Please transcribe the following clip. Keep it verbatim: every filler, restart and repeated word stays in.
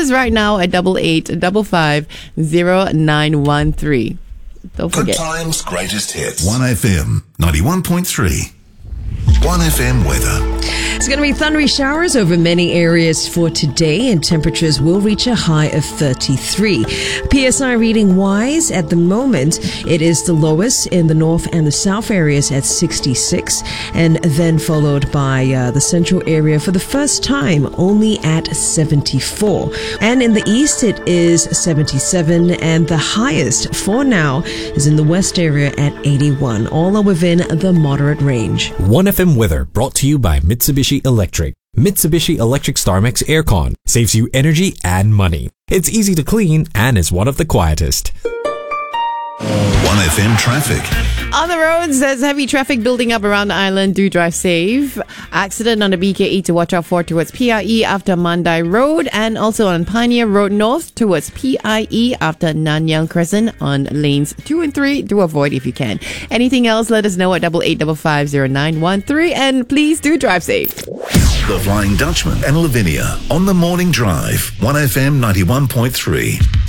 us right now at double eight double five zero nine one three. Don't Good forget. times, greatest hits. one F M ninety-one point three. one F M weather. It's going to be thundery showers over many areas for today, and temperatures will reach a high of thirty-three. P S I reading wise, at the moment, it is the lowest in the north and the south areas at sixty-six, and then followed by uh, the central area for the first time only at seventy-four. And in the east, it is seventy-seven, and the highest for now is in the west area at eighty-one. All are within the moderate range. one F M weather brought to you by Mitsubishi Electric. Mitsubishi Electric StarMax Aircon saves you energy and money. It's easy to clean and is one of the quietest. one F M traffic. On the roads, there's heavy traffic building up around the island. Do drive safe. Accident on the B K E to watch out for towards P I E after Mandai Road, and also on Pioneer Road North towards P I E after Nanyang Crescent on lanes two and three. Do avoid if you can. Anything else, let us know at double eight double five zero nine one three, and please do drive safe. The Flying Dutchman and Lavinia on the morning drive. one F M ninety-one point three.